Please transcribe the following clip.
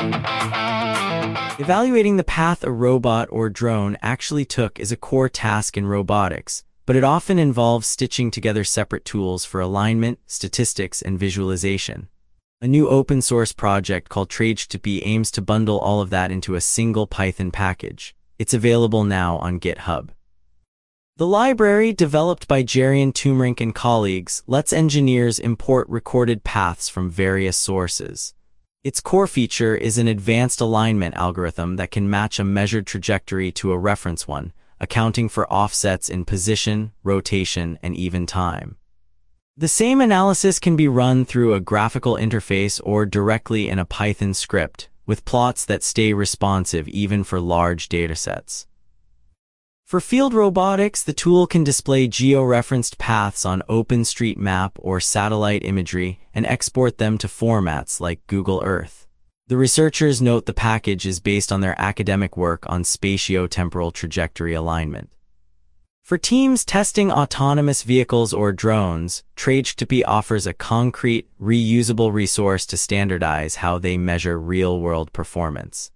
Evaluating the path a robot or drone actually took is a core task in robotics, but it often involves stitching together separate tools for alignment, statistics, and visualization. A new open-source project called Trage2P aims to bundle all of that into a single Python package. It's available now on GitHub. The library, developed by Jerian Tumrink and colleagues, lets engineers import recorded paths from various sources. Its core feature is an advanced alignment algorithm that can match a measured trajectory to a reference one, accounting for offsets in position, rotation, and even time. The same analysis can be run through a graphical interface or directly in a Python script, with plots that stay responsive even for large datasets. For field robotics, the tool can display geo-referenced paths on OpenStreetMap or satellite imagery and export them to formats like Google Earth. The researchers note the package is based on their academic work on spatio-temporal trajectory alignment. For teams testing autonomous vehicles or drones, Trage2P offers a concrete, reusable resource to standardize how they measure real-world performance.